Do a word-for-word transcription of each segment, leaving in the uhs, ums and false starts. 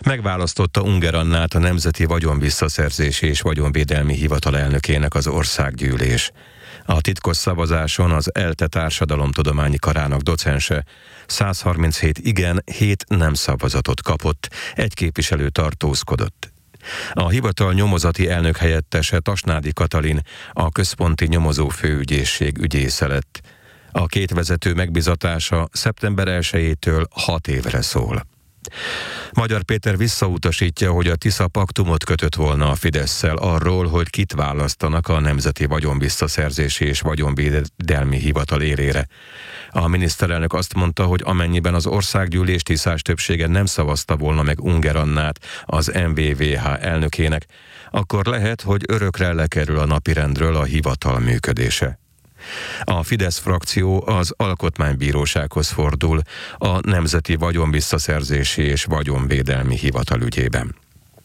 Megválasztotta Ungár Annát a Nemzeti Vagyonvisszaszerzési és Vagyonvédelmi Hivatal elnökének az országgyűlés. A titkos szavazáson az ELTE társadalomtudományi karának docense száz harminchét igen, hét nem szavazatot kapott, egy képviselő tartózkodott. A hivatal nyomozati elnök helyettese Tasnádi Katalin a központi nyomozó főügyészség ügyésze lett. A két vezető megbizatása szeptember elsejétől hat évre szól. Magyar Péter visszautasítja, hogy a Tisza paktumot kötött volna a Fidesszel arról, hogy kit választanak a Nemzeti Vagyonvisszaszerzési és Vagyonvédelmi Hivatal élére. A miniszterelnök azt mondta, hogy amennyiben az országgyűlés tiszás többsége nem szavazta volna meg Ungár Annát az em vé vé há elnökének, akkor lehet, hogy örökre lekerül a napirendről a hivatal működése. A Fidesz frakció az Alkotmánybírósághoz fordul a Nemzeti Vagyonvisszaszerzési és Vagyonvédelmi Hivatal ügyében.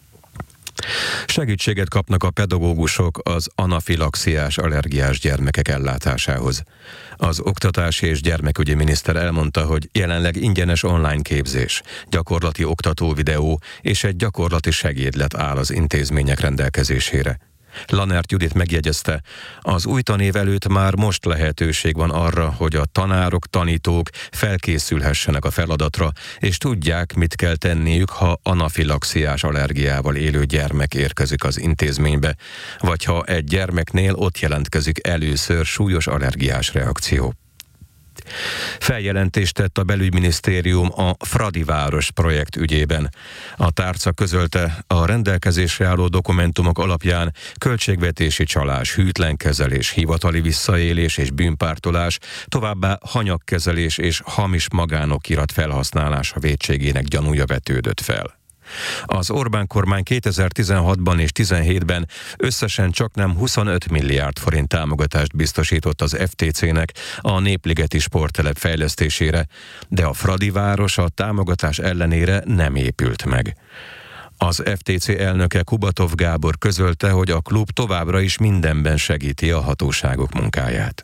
Segítséget kapnak a pedagógusok az anafilaxiás allergiás gyermekek ellátásához. Az oktatási és gyermekügyi miniszter elmondta, hogy jelenleg ingyenes online képzés, gyakorlati oktató videó és egy gyakorlati segédlet áll az intézmények rendelkezésére. Lanert Judit megjegyezte, az új tanév előtt már most lehetőség van arra, hogy a tanárok, tanítók felkészülhessenek a feladatra, és tudják, mit kell tenniük, ha anafilaxiás allergiával élő gyermek érkezik az intézménybe, vagy ha egy gyermeknél ott jelentkezik először súlyos allergiás reakció. Feljelentést tett a belügyminisztérium a Fradi város projekt ügyében. A tárca közölte, a rendelkezésre álló dokumentumok alapján költségvetési csalás, hűtlenkezelés, hivatali visszaélés és bűnpártolás, továbbá hanyagkezelés és hamis magánokirat felhasználása vétségének gyanúja vetődött fel. Az Orbán kormány kétezer-tizenhatban és tizenhétben összesen csaknem huszonöt milliárd forint támogatást biztosított az ef té cének a Népligeti sporttelep fejlesztésére, de a Fradi város a támogatás ellenére nem épült meg. Az ef té cé elnöke Kubatov Gábor közölte, hogy a klub továbbra is mindenben segíti a hatóságok munkáját.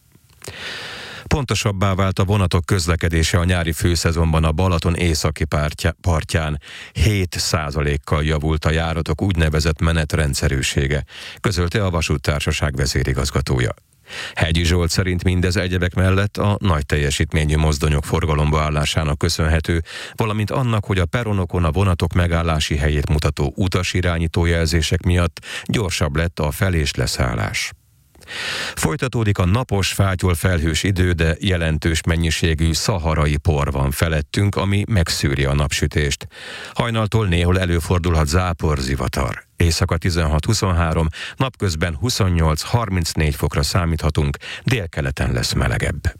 Pontosabbá vált a vonatok közlekedése a nyári főszezonban a Balaton északi partján. hét százalékkal javult a járatok úgynevezett menetrendszerűsége, közölte a vasúttársaság vezérigazgatója. Hegyi Zsolt szerint mindez egyebek mellett a nagy teljesítményű mozdonyok forgalomba állásának köszönhető, valamint annak, hogy a peronokon a vonatok megállási helyét mutató utasirányító jelzések miatt gyorsabb lett a fel- és leszállás. Folytatódik a napos, fátyol felhős idő, de jelentős mennyiségű szaharai por van felettünk, ami megszűri a napsütést. Hajnaltól néhol előfordulhat záporzivatar. Éjszaka tizenhat-huszonhárom, napközben huszonnyolc-harmincnégy fokra számíthatunk, délkeleten lesz melegebb.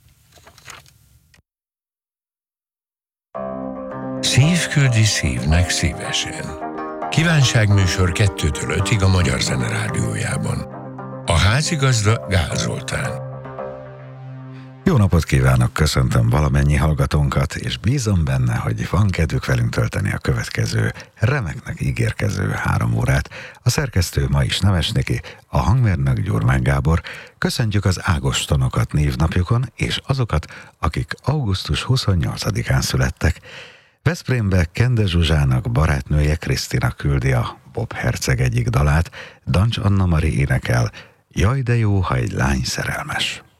Szív küldi szívnek szívesen. Kívánságműsor kettőtől ötig a Magyar Zene Rádiójában. A házigazda Gál Zoltán. Jó napot kívánok, köszöntöm valamennyi hallgatónkat, és bízom benne, hogy van kedvük velünk tölteni a következő, remeknek ígérkező három órát. A szerkesztő ma is Nemes Niki, a hangmérnök Gyurmány Gábor. Köszöntjük az ágostonokat névnapjukon, és azokat, akik augusztus huszonnyolcadikán születtek. Veszprémbe Kende Zsuzsának barátnője Krisztina küldi a Bob Herceg egyik dalát, Dancs Anna Mari énekel, Jaj de jó, ha egy lány szerelmes.